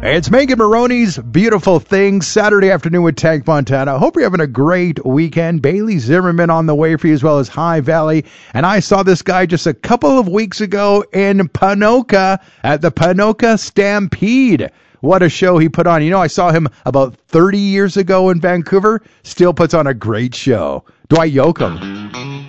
It's Megan Maroney's Beautiful Things, Saturday afternoon with Tank Montana. Hope you're having a great weekend. Bailey Zimmerman on the way for you, as well as High Valley. And I saw this guy just a couple of weeks ago in Ponoka at the Ponoka Stampede. What a show he put on. You know, I saw him about 30 years ago in Vancouver. Still puts on a great show. Dwight Yoakam.